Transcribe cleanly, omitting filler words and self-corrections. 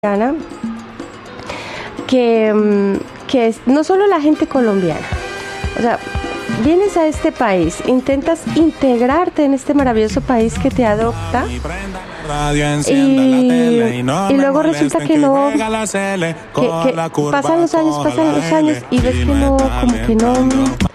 Ana, que no solo la gente colombiana, o sea, vienes a este país, intentas integrarte en este maravilloso país que te adopta y luego resulta que no, que pasan los años y ves que no, como que no,